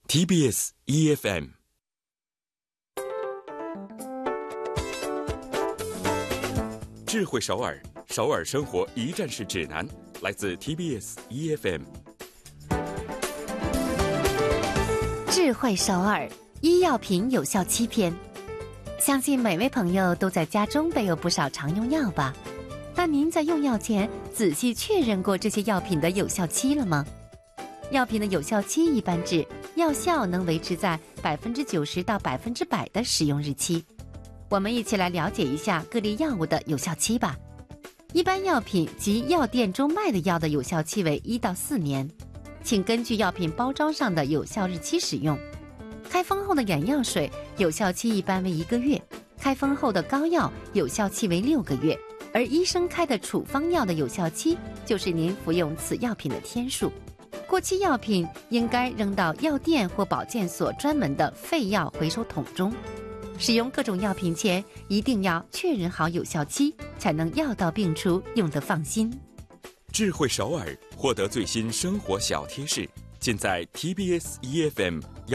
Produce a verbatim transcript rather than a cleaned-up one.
T B S E F M。智慧首尔，首尔生活一站式指南，来自 T B S E F M。 智慧首尔，医药品有效期篇。相信每位朋友都在家中备有不少常用药吧？但您在用药前仔细确认过这些药品的有效期了吗？药品的有效期一般指药效能维持在百分之九十到百分之百的使用日期。我们一起来了解一下各类药物的有效期吧。一般药品及药店中卖的药的有效期为一到四年，请根据药品包装上的有效日期使用。开封后的眼药水有效期一般为一个月，开封后的膏药有效期为六个月，而医生开的处方药的有效期就是您服用此药品的天数。过期药品应该扔到药店或保健所专门的废药回收桶中。使用各种药品前一定要确认好有效期，才能药到病除，用得放心。 智慧首尔，获得最新生活小贴士，尽在 T B S E F M。